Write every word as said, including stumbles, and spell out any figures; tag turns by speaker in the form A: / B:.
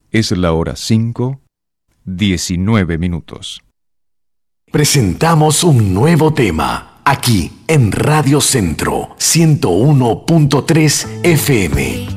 A: Es la hora cinco, diecinueve minutos.
B: Presentamos un nuevo tema, aquí en Radio Centro ciento uno punto tres F M.